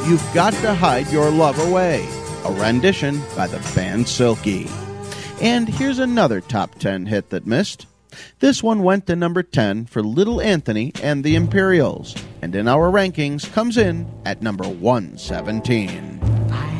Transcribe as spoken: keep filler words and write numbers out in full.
You've Got to Hide Your Love Away, a rendition by the band Silky. And here's another top ten hit that missed. This one went to number ten for Little Anthony and the Imperials, and in our rankings comes in at number one seventeen.